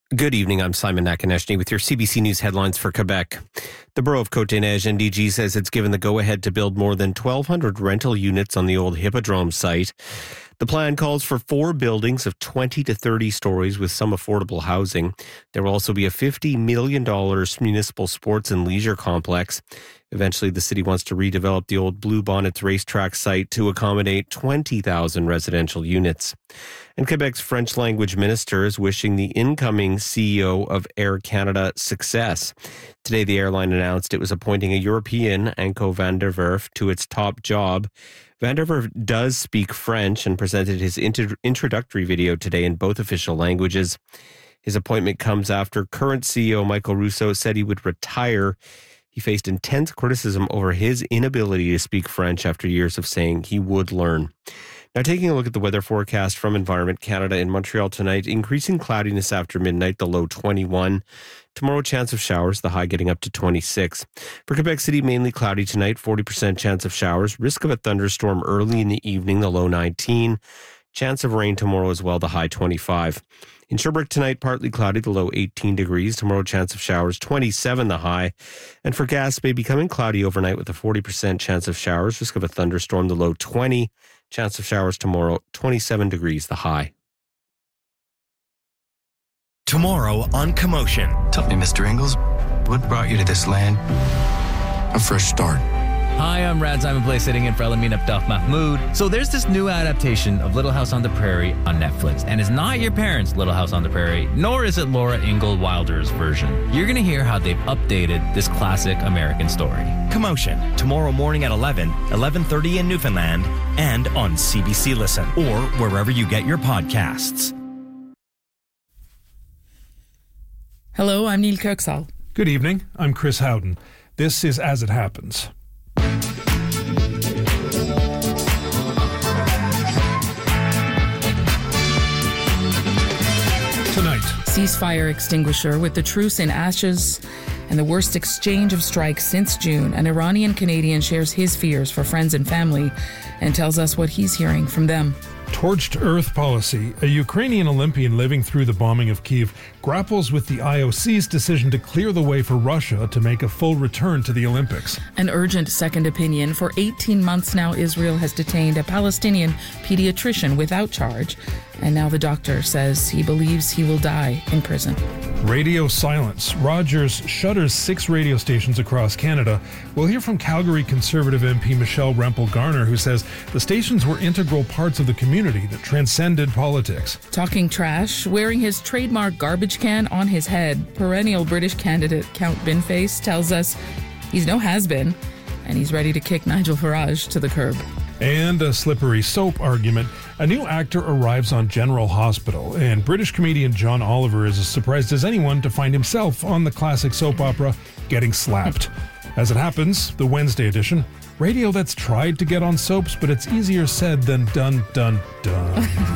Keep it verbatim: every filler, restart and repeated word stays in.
Good evening. I'm Simon Nakonechny with your C B C News headlines for Quebec. The Borough of Côte-des-Neiges N D G says it's given the go-ahead to build more than twelve hundred rental units on the old Hippodrome site. The plan calls for four buildings of twenty to thirty stories with some affordable housing. There will also be a fifty million dollars municipal sports and leisure complex. Eventually, the city wants to redevelop the old Blue Bonnets racetrack site to accommodate twenty thousand residential units. And Quebec's French language minister is wishing the incoming C E O of Air Canada success. Today, the airline announced it was appointing a European, Anko van der Werf, to its top job. Van der Werf does speak French and presented his inter- introductory video today in both official languages. His appointment comes after current C E O Michael Rousseau said he would retire. He faced intense criticism over his inability to speak French after years of saying he would learn. Now, taking a look at the weather forecast from Environment Canada in Montreal tonight, increasing cloudiness after midnight, the low twenty-one. Tomorrow, chance of showers, the high getting up to twenty-six. For Quebec City, mainly cloudy tonight, forty percent chance of showers. Risk of a thunderstorm early in the evening, the low nineteen. Chance of rain tomorrow as well, the high twenty-five. In Sherbrooke tonight, partly cloudy, the low eighteen degrees. Tomorrow, chance of showers, twenty-seven the high. And for Gaspé, becoming cloudy overnight with a forty percent chance of showers. Risk of a thunderstorm, the low twenty. Chance of showers tomorrow, twenty-seven degrees the high. Tomorrow on Commotion. Tell me, Mister Ingalls, what brought you to this land? A fresh start. Hi, I'm Rad Simon Play, sitting in for Elamin Abdel Mahmoud. So there's this new adaptation of Little House on the Prairie on Netflix, and it's not your parents' Little House on the Prairie, nor is it Laura Ingalls Wilder's version. You're going to hear how they've updated this classic American story. Commotion, tomorrow morning at eleven, eleven thirty in Newfoundland, and on C B C Listen, or wherever you get your podcasts. Hello, I'm Neil Kirksall. Good evening, I'm Chris Howden. This is As It Happens. Tonight, Ceasefire extinguisher with the truce in ashes and the worst exchange of strikes since June. An Iranian Canadian shares his fears for friends and family and tells us what he's hearing from them. Torched Earth policy. A Ukrainian Olympian living through the bombing of Kyiv grapples with the I O C's decision to clear the way for Russia to make a full return to the Olympics. An urgent second opinion. For eighteen months now, Israel has detained a Palestinian pediatrician without charge. And now the doctor says he believes he will die in prison. Radio silence. Rogers shutters six radio stations across Canada. We'll hear from Calgary Conservative M P Michelle Rempel-Garner, who says the stations were integral parts of the community that transcended politics. Talking trash, wearing his trademark garbage can on his head, perennial British candidate Count Binface tells us he's no has-been, and he's ready to kick Nigel Farage to the curb. And a slippery soap argument. A new actor arrives on General Hospital, and British comedian John Oliver is as surprised as anyone to find himself on the classic soap opera Getting Slapped. As it happens, the Wednesday edition, radio that's tried to get on soaps, but it's easier said than done, done, done.